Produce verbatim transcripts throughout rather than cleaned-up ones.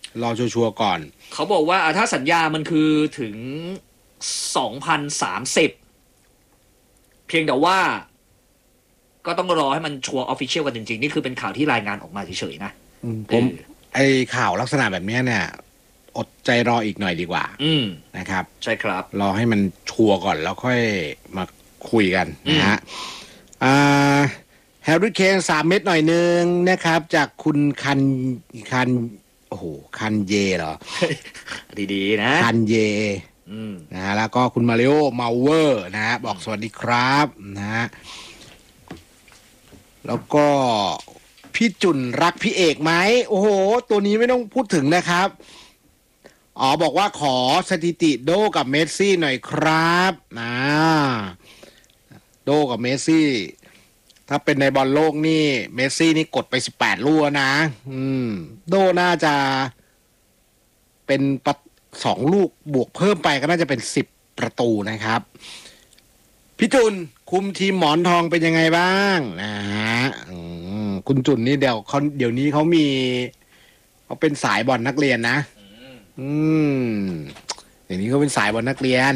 รอชัวร์ๆก่อนเขาบอกว่าถ้าสัญญามันคือถึงสองพันสามสิบเพียงแต่ว่าก็ต้องรอให้มันชัวร์ออฟฟิเชียลกันจริงๆนี่คือเป็นข่าวที่รายงานออกมาเฉยๆนะผมไอข่าวลักษณะแบบนี้เนี่ยอดใจรออีกหน่อยดีกว่านะครับใช่ครับรอให้มันชัวร์ก่อนแล้วค่อยมาคุยกันนะฮะแฮร์รี่เคนสามเม็ดหน่อยนึงนะครับจากคุณคันคันโอ้โหคันเยเหรอดีๆนะคันเยนะฮะแล้วก็คุณมาริโอมาเวอร์นะฮะบอกสวัสดีครับนะฮะแล้วก็พี่จุนรักพี่เอกไหมโอ้โหตัวนี้ไม่ต้องพูดถึงนะครับอ๋อบอกว่าขอสถิติโดกับเมสซี่หน่อยครับนะโดกับเมสซี่ถ้าเป็นในบอลโลกนี่เมสซี่นี่กดไปสิบแปดลูกนะอืมโดน่าจะเป็นสองลูกบวกเพิ่มไปก็น่าจะเป็นสิบประตูนะครับพี่จุนคุมทีมหมอนทองเป็นยังไงบ้างนะฮะคุณจุนนี่เดี๋ยวเขาเดี๋ยวนี้เขามีเขาเป็นสายบอลนักเรียนนะอืมเดี๋ยวนี้เขาเป็นสายบอลนักเรียน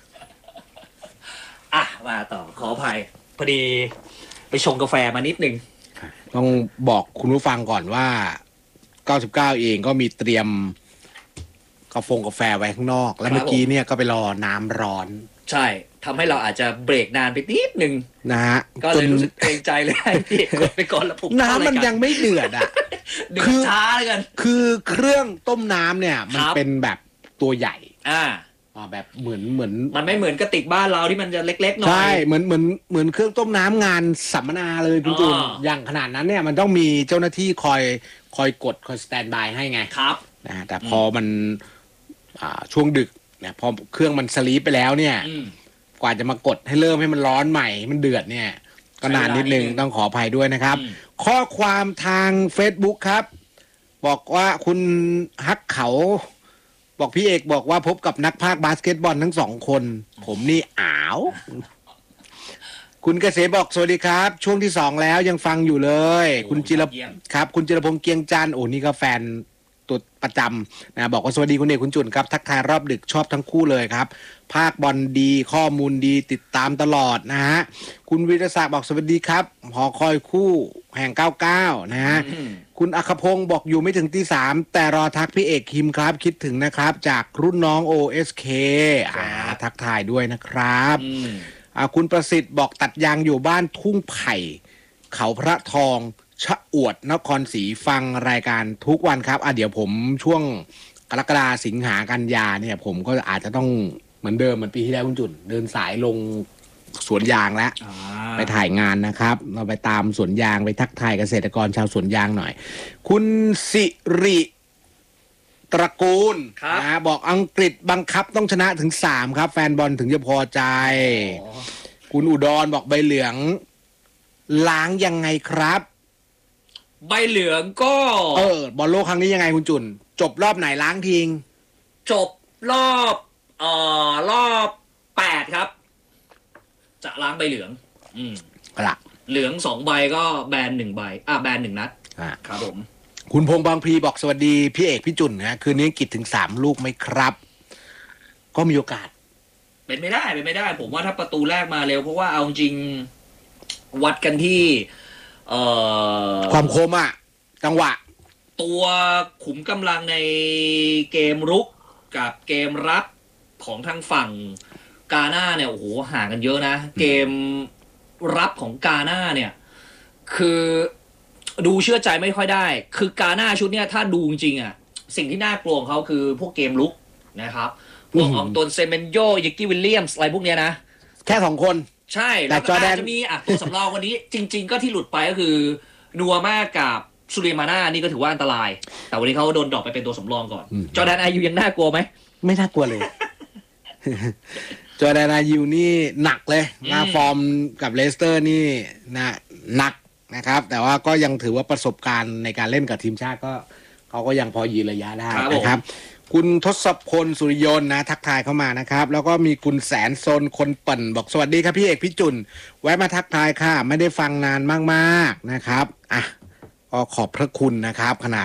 อ่ะมาต่อขออภัยพอดีไปชงกาแฟมานิดนึงต้องบอกคุณผู้ฟังก่อนว่าเก้าสิบเก้าเองก็มีเตรียมกาแฟกาแฟไว้ข้างนอกแล้วเมื่อกี้เนี่ยก็ไปรอน้ำร้อนใช่ทำให้เราอาจจะเบรกนานไปนิดนึงนะฮะก็เลยรู้สึกเกรงใจเลยให้พี่กดไปก่อนแล้วผมน้ำมันยังไม่เดือดอ่ะคือช้าเลยกันคือเครื่องต้มน้ำเนี่ยมันเป็นแบบตัวใหญ่อ่าแบบเหมือนเหมือนมันไม่เหมือนกระติกบ้านเราที่มันจะเล็กๆหน่อยใช่เหมือนเหมือนเหมือนเครื่องต้มน้ำงานสัมมนาเลยคุณจูนอย่างขนาดนั้นเนี่ยมันต้องมีเจ้าหน้าที่คอยคอยกดคอยสแตนบายให้ไงครับนะแต่พอมันอ่าช่วงดึกเนี่ยพอเครื่องมันสลีปไปแล้วเนี่ยกว่าจะมากดให้เริ่มให้มันร้อนใหม่มันเดือดเนี่ยก็นานนิดนึงต้องขออภัยด้วยนะครับข้อความทาง Facebook ครับบอกว่าคุณฮักเขาบอกพี่เอกบอกว่าพบกับนักพากย์บาสเกตบอลทั้งสองคนผมนี่อ้าวคุณเกษมบอกสวัสดีครับช่วงที่สองแล้วยังฟังอยู่เลยคุณจิรครับคุณจิรพงษ์เกียงจันทร์โอ้นี่ก็แฟนตัวประจำนะบอกว่าสวัสดีคุณเอกคุณจุนครับทักทายรอบดึกชอบทั้งคู่เลยครับภาคบอลดีข้อมูลดีติดตามตลอดนะฮะคุณวิรศักดิ์บอกสวัสดีครับหอคอยคู่แห่งเก้าเก้านะฮะคุณอัคพงศ์บอกอยู่ไม่ถึงที่สามแต่รอทักพี่เอกคิมครับคิดถึงนะครับจากรุ่นน้อง โอ เอส เค อ่าทักทายด้วยนะครับอ่าคุณประสิทธิ์บอกตัดยางอยู่บ้านทุ่งไผ่เขาพระทองชะอวดนครศรีฟังรายการทุกวันครับอ่ะเดี๋ยวผมช่วงกรกฎาสิงหากันยาเนี่ยผมก็อาจจะต้องเหมือนเดิมเหมือนปีที่แล้วคุณจุนเดินสายลงสวนยางแล้วไปถ่ายงานนะครับเราไปตามสวนยางไปทักทายเกษตรกรชาวสวนยางหน่อยคุณสิริตระกูลนะบอกอังกฤษบังคับต้องชนะถึงสามครับแฟนบอลถึงจะพอใจคุณอุดรบอกใบเหลืองล้างยังไงครับใบเหลืองก็เออบอลโลกครั้งนี้ยังไงคุณจุนจบรอบไหนล้างทิ้งจบรอบเอ่อรอบแปดครับจะล้างใบเหลืองอืมละเหลืองสองใบก็แบนหนึ่งใบอ่ะแบนหนึ่งนัดครับผมคุณพงษ์บางพลีบอกสวัสดีพี่เอกพี่จุนนะคืนนี้กิจถึงสามลูกไหมครับก็มีโอกาสเป็นไม่ได้เป็นไม่ได้ผมว่าถ้าประตูแรกมาเร็วเพราะว่าเอาจริงวัดกันที่เอ่อความคมอ่ะจังหวะตัวขุมกำลังในเกมรุกกับเกมรับของทางฝั่งกาหน้าเนี่ยโอ้โหห่างกันเยอะนะเกมรับของกาหน้าเนี่ยคือดูเชื่อใจไม่ค่อยได้คือกาหน้าชุดเนี่ยถ้าดูจริงๆอ่ะสิ่งที่น่ากลัวของเขาคือพวกเกมลุกนะครับพวกอองตนเซเมนโยยิกกี้วิลเลียมส์อะไรพวกเนี้ยนะแค่สองคนใช่แต่จอแดนจะมีอ่ะตัวสำรองวันนี้จริงๆก็ที่หลุดไปก็คือนัวมากกับซูเรมาน่านี่ก็ถือว่าอันตรายแต่วันนี้เขาโดนดรอปไปเป็นตัวสำรองก่อนจอแดนอายุยังน่ากลัวไหมไม่น่ากลัวเลย จอแดนอายุนี่หนักเลยนะฟอร์มกับเลสเตอร์นี่นะหนักนะครับแต่ว่าก็ยังถือว่าประสบการณ์ในการเล่นกับทีมชาติก็เขาก็ยังพอยืนระยะได้นะครับคุณทศพลสุริยนต์นะทักทายเข้ามานะครับแล้วก็มีคุณแสนโซนคนปั่นบอกสวัสดีครับพี่เอกพี่จุนแวะมาทักทายค่ะไม่ได้ฟังนานมากๆนะครับอ่ะก็ขอบพระคุณนะครับขนาด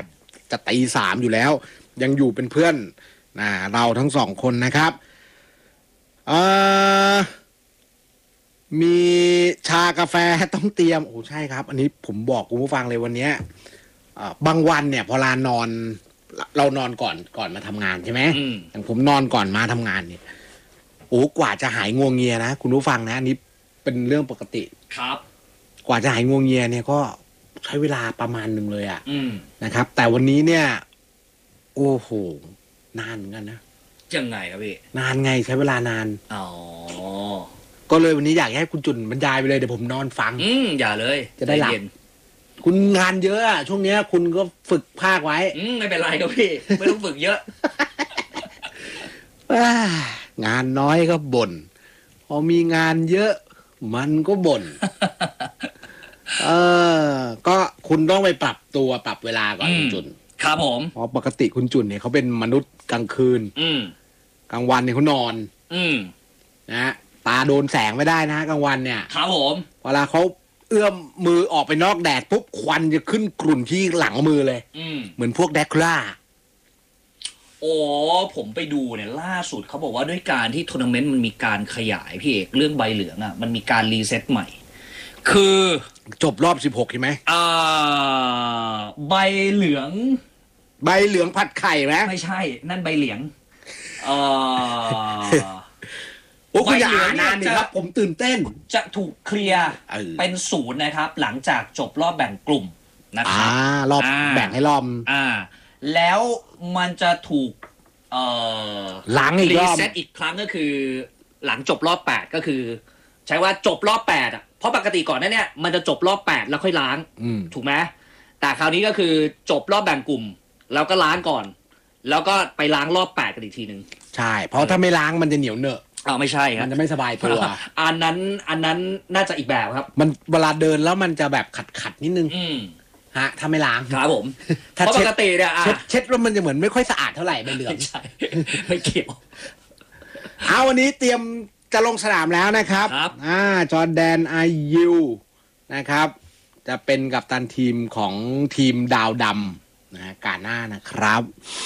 จะตีสามอยู่แล้ว ยังอยู่เป็นเพื่อนนะเราทั้งสองคนนะครับเอ่อมีชากาแฟต้องเตรียมโอ้ใช่ครับอันนี้ผมบอกคุณผู้ฟังเลยวันนี้บางวันเนี่ยพอลานอนเรานอนก่อนก่อนมาทำงานใช่ไหมอย่างผมนอนก่อนมาทำงานเนี่ยโอ้กว่าจะหายงวงเงียนะคุณผู้ฟังนะอันนี้เป็นเรื่องปกติครับกว่าจะหายงวงเงียเนี่ยก็ใช้เวลาประมาณหนึ่งเลยอะนะครับแต่วันนี้เนี่ยโอ้โหนานเหมือนกันนะยังไงครับพี่นานไงใช้เวลานานอ๋อก็เลยวันนี้อยากให้คุณจุนบรรยายไปเลยเดี๋ยวผมนอนฟังอืมอย่าเลยจะได้หลับคุณงานเยอะอะช่วงนี้คุณก็ฝึกภาคไว้อืมไม่เป็นไรครับพี่ไม่ต้องฝึกเยอะงานน้อยก็บ่นพอมีงานเยอะมันก็บ่นเออก็คุณต้องไปปรับตัวปรับเวลาก่อนคุณจุนครับผมเพราะปกติคุณจุนเนี่ยเขาเป็นมนุษย์กลางคืนกลางวันเนี่ยเขานอนนะตาโดนแสงไม่ได้นะกลางวันเนี่ยครับผมเวลาเขาเอื้อมมือออกไปนอกแดดปุ๊บควันจะขึ้นกลุ่นที่หลังมือเลยเหมือนพวกแดกล่าโอ้ผมไปดูเนี่ยล่าสุดเขาบอกว่าด้วยการที่ทัวร์นาเมนต์มันมีการขยายพี่เอกเรื่องใบเหลืองอ่ะมันมีการรีเซ็ตใหม่คือจบรอบสิบหกใช่ไหมอ่าใบเหลืองใบเหลืองผัดไข่ไหมไม่ใช่นั่นใบเหลียงเออโอ้คุณอย่าอ่านนานนี่ครับผมตื่นเต้นจะถูกเคลียร์เป็นศูนย์นะครับหลังจากจบรอบแบ่งกลุ่มนะครับอ่ารอบแบ่งให้รอบอ่าแล้วมันจะถูกเอ่อหลังอีกรอบรีเซ็ตอีกครั้งก็คือหลังจบรอบแปดก็คือใช้ว่าจบรอบแปดอ่ะเพราะปกติก่อนนั้นเนี่ยมันจะจบรอบแปดแล้วค่อยล้างถูกไหมแต่คราวนี้ก็คือจบรอบแบ่งกลุ่มแล้วก็ล้างก่อนแล้วก็ไปล้างรอบแปดกันอีกทีนึงใช่เพราะถ้าไม่ล้างมันจะเหนียวเหนอะอ้าวไม่ใช่ครับมันจะไม่สบายตัวอันนั้นอันนั้นน่าจะอีกแบบครับมันเวลาเดินแล้วมันจะแบบขัดขัดนิดนึงฮะถ้าไม่ล้างครับผมเพราะปกติเนี่ยเช็ดเช็ดแล้วมันจะเหมือนไม่ค่อยสะอาดเท่าไหร่ใบเหลืองไม่ใช่ไม่เกี่ยวเอาวันนี้เตรียมจะลงสนามแล้วนะครับอ่าจอร์แดนอายูนะครับจะเป็นกัปตันทีมของทีมดาวดำนะกาหน้านะครับ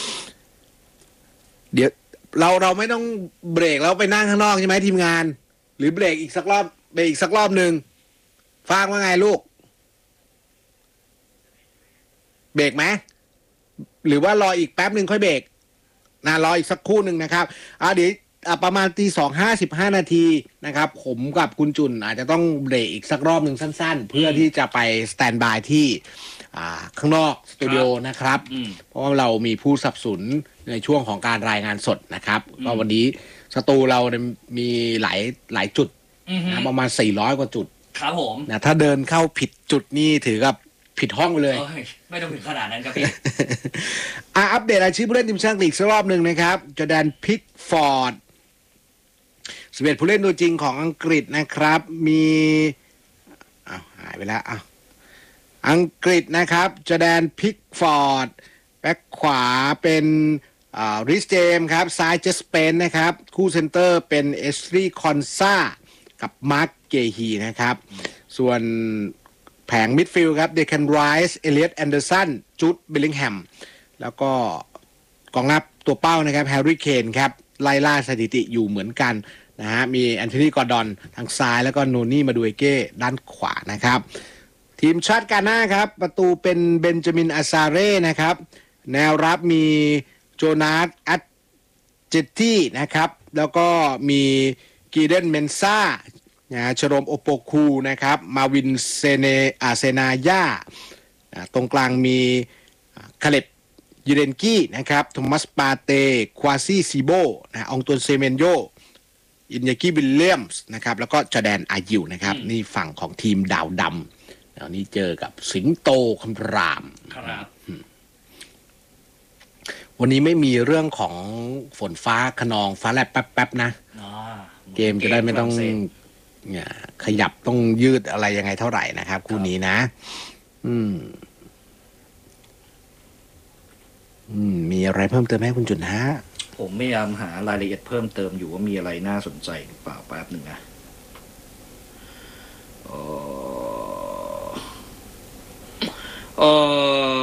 เดี๋ยวเราเราไม่ต้องเบรกแล้วไปนั่งข้างนอกใช่ไหมทีมงานหรือเบรกอีกสักรอบเบรกอีกสักรอบหนึ่งฟังว่าไงลูกเบรกไหมหรือว่ารออีกแป๊บหนึ่งค่อยเบรกนะรออีกสักครู่หนึ่งนะครับอ่าเดี๋ยวประมาณตีสองห้าสิบห้านาทีนะครับผมกับคุณจุนอาจจะต้องเบรกอีกสักรอบหนึ่งสั้นๆเพื่อที่จะไปสแตนบายที่ข้างนอกสตูดิโอนะครับเพราะว่าเรามีผู้สนับสนุนในช่วงของการรายงานสดนะครับก็วันนี้สตูเรามีหลายหลายจุดนะประมาณสี่ร้อยกว่าจุดครับผมนะถ้าเดินเข้าผิดจุดนี่ถือกับผิดห้องไปเลยไม่ต้องถึงขนาดนั้นครับพี่อ่ะอัปเดตรายชื่อผู้เล่นทีมชาติอังกฤษสักรอบหนึ่งนะครับจอร์แดนพิกฟอร์ดสิบเอ็ดผู้เล่นตัวจริงของอังกฤษนะครับมีอ้าวหายไปแล้วอ้าวอังกฤษนะครับจอร์แดนพิกฟอร์ดแบ็คขวาเป็นริสเจมครับซ้ายเจสเปนนะครับคู่เซนเตอร์เป็นเอสรีคอนซากับมาร์คเกฮีนะครับส่วนแผงมิดฟิลด์ครับเดคันไรส์เอเลียตแอนเดอร์สันจูดบิลลิงแฮมแล้วก็กองหน้าตัวเป้านะครับแฮร์รี่เคนครับไล่ล่าสถิติอยู่เหมือนกันนะฮะมีแอนโทนีกอร์ดอนทางซ้ายแล้วก็โนนี่มาดูเอเก้ด้านขวานะครับทีมชาติกาหน้าครับประตูเป็นเบนจามินอาซาเร่นะครับแนวรับมีโจนาสอัตเจตตี้นะครับแล้วก็มีกีเดนเมนซ่านะชโรมโอโปคูนะครับมาวินเซเนอาเซนายาตรงกลางมีคาเลบยูเรนกี้นะครับโทมัสปาเตควาซี่ซีโบนะองตุนเซเมนโยอินยากิวิลเลียมส์นะครับแล้วก็จอร์แดนอายิวนะครับนี่ฝั่งของทีมดาวดำแล้วนี่เจอกับสิงโตคำรามครับวันนี้ไม่มีเรื่องของฝนฟ้าขนองฟ้าแลบแป๊บๆนะเกมจะได้ไม่ต้องเนี่ยขยับต้องยืดอะไรยังไงเท่าไหร่นะครับคู่นี้นะอืมอืมมีอะไรเพิ่มเติมไหมคุณจุนฮะผมพยายามหารายละเอียดเพิ่มเติมอยู่ว่ามีอะไรน่าสนใจหรือเปล่าแป๊บหนึ่งนะเออเออ